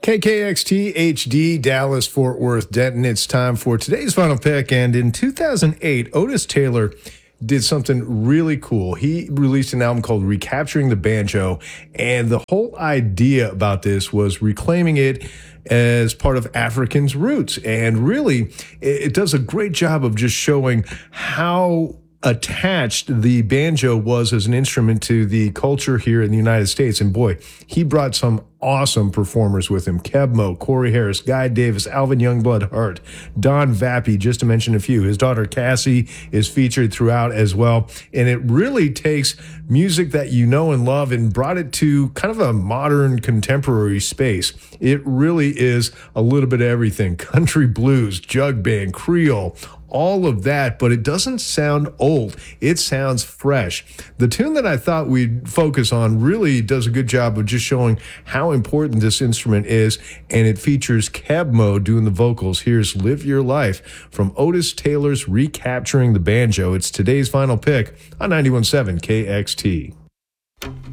KKXT HD, Dallas, Fort Worth, Denton. It's time for today's final pick. And in 2008, Otis Taylor did something really cool. He released an album called Recapturing the Banjo. And the whole idea about this was reclaiming it as part of Africans' roots. And really, it does a great job of just showing how attached the banjo was as an instrument to the culture here in the United States. And boy, he brought some awesome performers with him. Kebmo, Corey Harris, Guy Davis, Alvin Youngblood Hart, Don Vappy, just to mention a few. His daughter Cassie is featured throughout as well. And it really takes music that you know and love and brought it to kind of a modern contemporary space. It really is a little bit of everything. Country blues, jug band, Creole, all of that, but it doesn't sound old. It sounds fresh. The tune that I thought we'd focus on really does a good job of just showing how important this instrument is, and it features Kebmo doing the vocals. Here's Live Your Life from Otis Taylor's Recapturing the Banjo. It's today's final pick on 91.7 KXT.